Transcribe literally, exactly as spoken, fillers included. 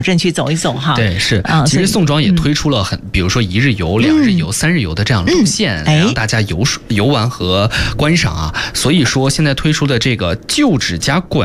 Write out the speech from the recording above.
镇去走一走哈。 对，是。 啊， 其实宋庄也推出了很，嗯、比如说一日游、两日游、嗯、三日游的这样路线，嗯、让大家游游玩和观赏啊。所以说，现在推出的这个旧址加馆